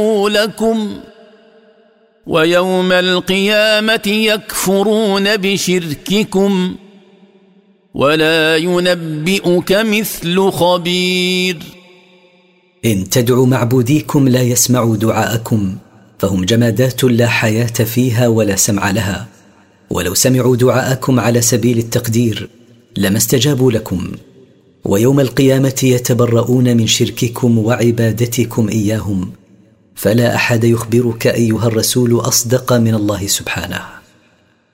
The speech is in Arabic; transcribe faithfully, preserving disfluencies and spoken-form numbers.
لكم ويوم القيامة يكفرون بشرككم ولا ينبئك مثل خبير. إن تدعوا معبوديكم لا يسمعوا دعاءكم، فهم جمادات لا حياة فيها ولا سمع لها، ولو سمعوا دعاءكم على سبيل التقدير لما استجابوا لكم، ويوم القيامة يتبرؤون من شرككم وعبادتكم إياهم، فلا أحد يخبرك أيها الرسول أصدق من الله سبحانه.